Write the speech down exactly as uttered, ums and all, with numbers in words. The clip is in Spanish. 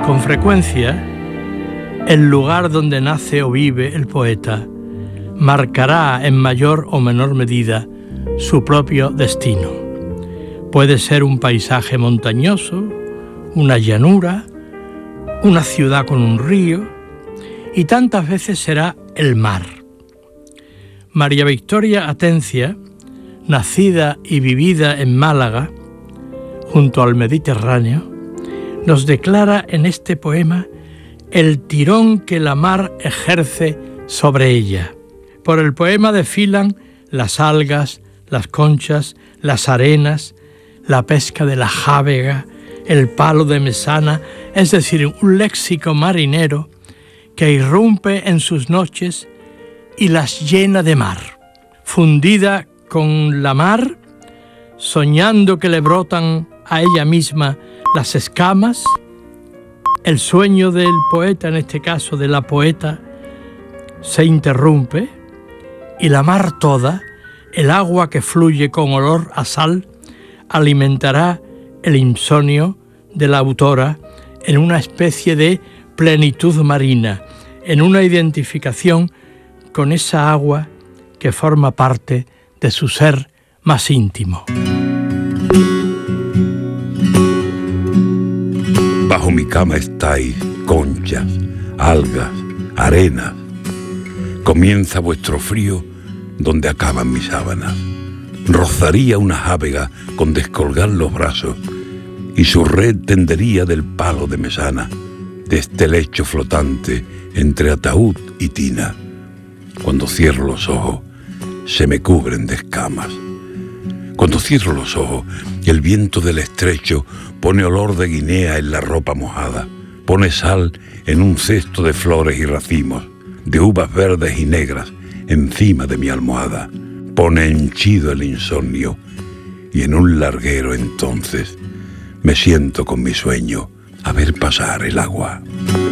Con frecuencia, el lugar donde nace o vive el poeta marcará en mayor o menor medida su propio destino. Puede ser un paisaje montañoso, una llanura, una ciudad con un río, y tantas veces será el mar. María Victoria Atencia, nacida y vivida en Málaga, junto al Mediterráneo, nos declara en este poema el tirón que la mar ejerce sobre ella. Por el poema desfilan las algas, las conchas, las arenas, la pesca de la jávega, el palo de mesana, es decir, un léxico marinero que irrumpe en sus noches y las llena de mar. Fundida con la mar, soñando que le brotan a ella misma las escamas, el sueño del poeta, en este caso de la poeta, se interrumpe y la mar toda, el agua que fluye con olor a sal, alimentará el insomnio de la autora en una especie de plenitud marina, en una identificación con esa agua que forma parte de su ser más íntimo. Bajo mi cama estáis, conchas, algas, arenas. Comienza vuestro frío donde acaban mis sábanas. Rozaría una jávega con descolgar los brazos y su red tendería del palo de mesana, de este lecho flotante entre ataúd y tina. Cuando cierro los ojos, se me cubren de escamas. Cuando cierro los ojos, el viento del estrecho pone olor de guinea en la ropa mojada, pone sal en un cesto de flores y racimos, de uvas verdes y negras encima de mi almohada, pone henchido el insomnio y en un larguero entonces me siento con mi sueño a ver pasar el agua.